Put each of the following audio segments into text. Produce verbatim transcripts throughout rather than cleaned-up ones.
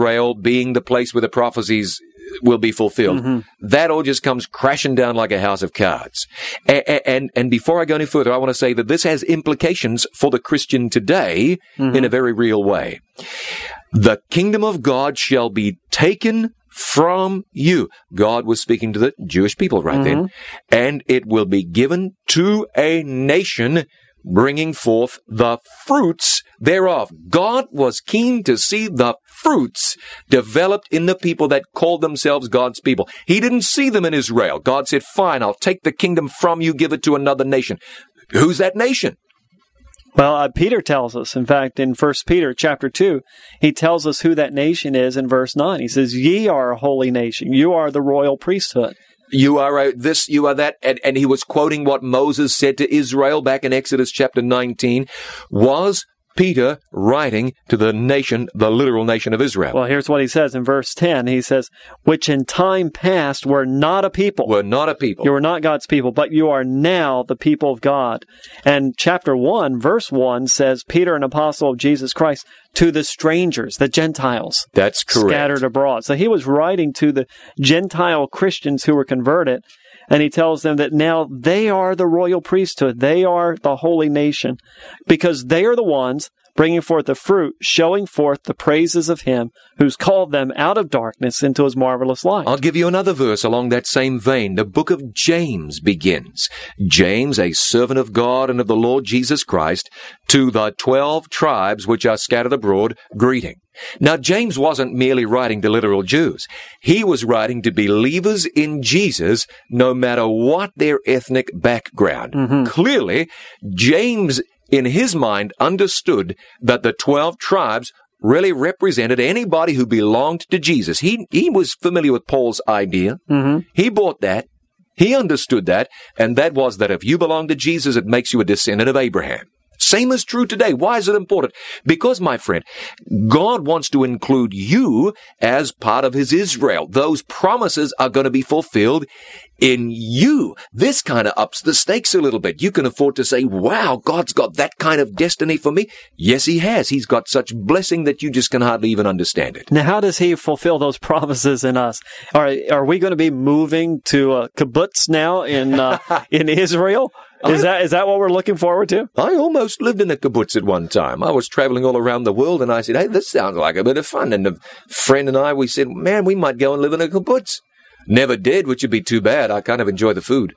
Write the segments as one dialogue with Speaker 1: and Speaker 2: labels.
Speaker 1: Israel being the place where the prophecies will be fulfilled. Mm-hmm. That all just comes crashing down like a house of cards. And, and, and before I go any further, I want to say that this has implications for the Christian today mm-hmm. in a very real way. The kingdom of God shall be taken from you. God was speaking to the Jewish people right mm-hmm. then. And it will be given to a nation bringing forth the fruits thereof. God was keen to see the fruits developed in the people that called themselves God's people. He didn't see them in Israel. God said, fine, I'll take the kingdom from you, give it to another nation. Who's that nation?
Speaker 2: Well, uh, Peter tells us, in fact, in First Peter chapter two, he tells us who that nation is in verse nine. He says, ye are a holy nation. You are the royal priesthood.
Speaker 1: You are a, this, you are that, and, and he was quoting what Moses said to Israel back in Exodus chapter nineteen. Was Peter writing to the nation, the literal nation of Israel?
Speaker 2: Well, here's what he says in verse ten. He says, which in time past were not a people.
Speaker 1: Were not a people.
Speaker 2: You were not God's people, but you are now the people of God. And chapter one, verse one says, Peter, an apostle of Jesus Christ, to the strangers, the Gentiles.
Speaker 1: That's correct.
Speaker 2: Scattered abroad. So he was writing to the Gentile Christians who were converted, and he tells them that now they are the royal priesthood. They are the holy nation, because they are the ones bringing forth the fruit, showing forth the praises of him who's called them out of darkness into his marvelous light.
Speaker 1: I'll give you another verse along that same vein. The book of James begins. James, a servant of God and of the Lord Jesus Christ, to the twelve tribes which are scattered abroad, greeting. Now, James wasn't merely writing to literal Jews. He was writing to believers in Jesus, no matter what their ethnic background. Mm-hmm. Clearly, James, in his mind, understood that the twelve tribes really represented anybody who belonged to Jesus. He he was familiar with Paul's idea. Mm-hmm. He bought that. He understood that, and that was that if you belong to Jesus, it makes you a descendant of Abraham. Same is true today. Why is it important? Because, my friend, God wants to include you as part of his Israel. Those promises are going to be fulfilled in you. This kind of ups the stakes a little bit. You can afford to say, wow, God's got that kind of destiny for me. Yes, he has. He's got such blessing that you just can hardly even understand it.
Speaker 2: Now, how does he fulfill those promises in us? Are, are we going to be moving to a kibbutz now in uh, in Israel? Is I, that is that what we're looking forward to?
Speaker 1: I almost lived in a kibbutz at one time. I was traveling all around the world, and I said, hey, this sounds like a bit of fun. And a friend and I, we said, man, we might go and live in a kibbutz. Never did, which would be too bad. I kind of enjoy the food.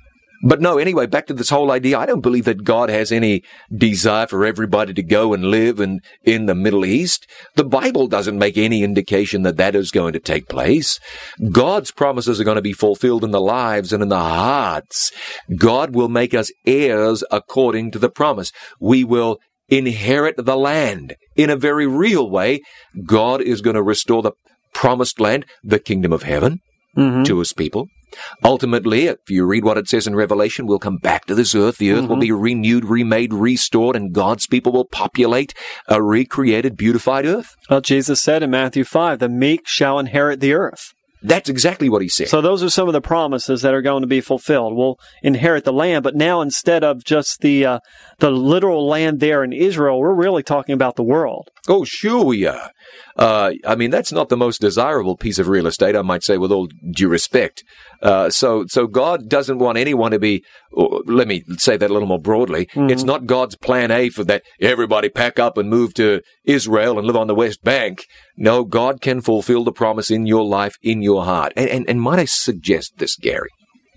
Speaker 1: But no, anyway, back to this whole idea. I don't believe that God has any desire for everybody to go and live in, in the Middle East. The Bible doesn't make any indication that that is going to take place. God's promises are going to be fulfilled in the lives and in the hearts. God will make us heirs according to the promise. We will inherit the land in a very real way. God is going to restore the promised land, the kingdom of heaven, mm-hmm. to his people. Ultimately, if you read what it says in Revelation, we'll come back to this earth. The earth mm-hmm. will be renewed, remade, restored, and God's people will populate a recreated, beautified earth.
Speaker 2: Well, Jesus said in Matthew five, the meek shall inherit the earth.
Speaker 1: That's exactly what he said.
Speaker 2: So those are some of the promises that are going to be fulfilled. We'll inherit the land, but now instead of just the uh, the literal land there in Israel, we're really talking about the world.
Speaker 1: Oh, sure we are. Uh, I mean, that's not the most desirable piece of real estate, I might say, with all due respect. Uh, so, so God doesn't want anyone to be, or let me say that a little more broadly. Mm-hmm. It's not God's plan A for that everybody pack up and move to Israel and live on the West Bank. No, God can fulfill the promise in your life, in your heart. And, and, and might I suggest this, Gary?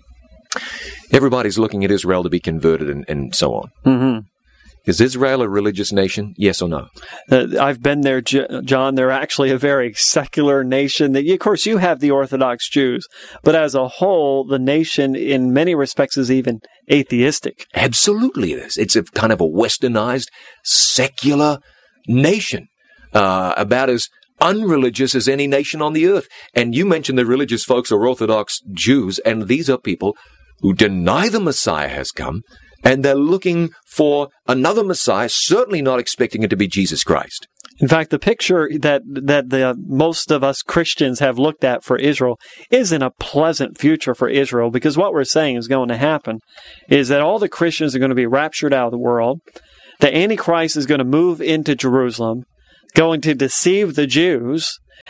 Speaker 1: Everybody's looking at Israel to be converted and, and so on. Mm-hmm. Is Israel a religious nation? Yes or no?
Speaker 2: Uh, I've been there, J- John. They're actually a very secular nation. That, of course, you have the Orthodox Jews, but as a whole, the nation, in many respects, is even atheistic.
Speaker 1: Absolutely, it is. It's a kind of a westernized, secular nation, uh, about as unreligious as any nation on the earth. And you mentioned the religious folks are Orthodox Jews, and these are people who deny the Messiah has come. And they're looking for another Messiah, certainly not expecting it to be Jesus Christ.
Speaker 2: In fact, the picture that that the most of us Christians have looked at for Israel isn't a pleasant future for Israel, because what we're saying is going to happen is that all the Christians are going to be raptured out of the world. The Antichrist is going to move into Jerusalem, going to deceive the Jews,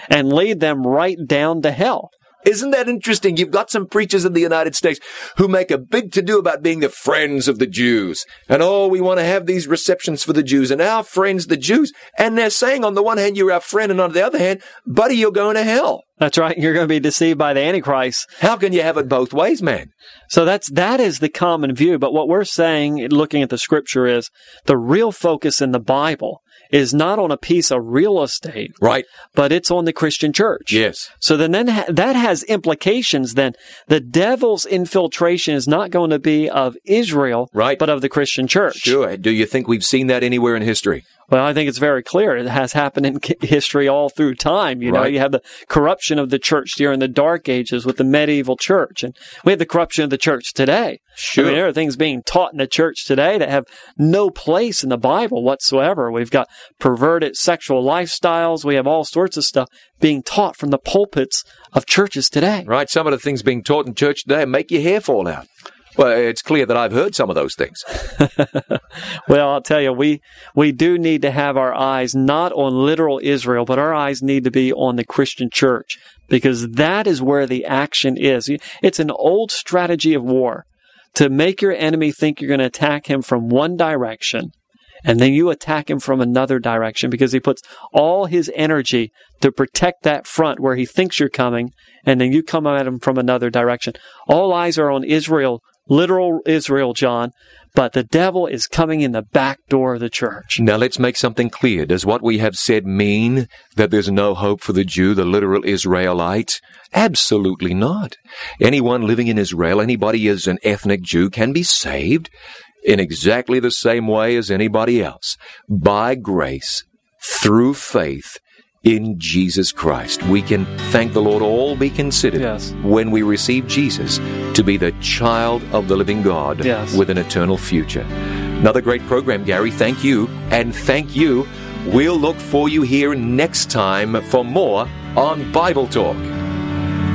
Speaker 2: and lead them right down to hell.
Speaker 1: Isn't that interesting? You've got some preachers in the United States who make a big to-do about being the friends of the Jews. And, oh, we want to have these receptions for the Jews and our friends, the Jews. And they're saying on the one hand, you're our friend, and on the other hand, buddy, you're going to hell.
Speaker 2: That's right. You're going to be deceived by the Antichrist.
Speaker 1: How can you have it both ways, man?
Speaker 2: So that's, that is the common view. But what we're saying, looking at the scripture, is the real focus in the Bible is not on a piece of real estate,
Speaker 1: right?
Speaker 2: But it's on the Christian church.
Speaker 1: Yes.
Speaker 2: So then, then ha- that has implications. Then the devil's infiltration is not going to be of Israel,
Speaker 1: right,
Speaker 2: but of the Christian church.
Speaker 1: Sure. Do you think we've seen that anywhere in history?
Speaker 2: Well, I think it's very clear. It has happened in history all through time. You know,
Speaker 1: right.
Speaker 2: You have the corruption of the church during the Dark Ages with the medieval church, and we have the corruption of the church today.
Speaker 1: Sure.
Speaker 2: I mean, there are things being taught in the church today that have no place in the Bible whatsoever. We've got perverted sexual lifestyles. We have all sorts of stuff being taught from the pulpits of churches today.
Speaker 1: Right. Some of the things being taught in church today make your hair fall out. Well, it's clear that I've heard some of those things.
Speaker 2: Well, I'll tell you, we we do need to have our eyes not on literal Israel, but our eyes need to be on the Christian church, because that is where the action is. It's an old strategy of war to make your enemy think you're going to attack him from one direction, and then you attack him from another direction, because he puts all his energy to protect that front where he thinks you're coming, and then you come at him from another direction. All eyes are on Israel, literal Israel, John, but the devil is coming in the back door of the church.
Speaker 1: Now let's make something clear. Does what we have said mean that there's no hope for the Jew, the literal Israelite? Absolutely not. Anyone living in Israel, anybody as an ethnic Jew, can be saved in exactly the same way as anybody else, by grace, through faith in Jesus Christ. We can, thank the Lord, all be considered
Speaker 2: yes.
Speaker 1: when we receive Jesus to be the child of the living God
Speaker 2: yes.
Speaker 1: with an eternal future. Another great program, Gary. Thank you, and thank you. We'll look for you here next time for more on Bible Talk.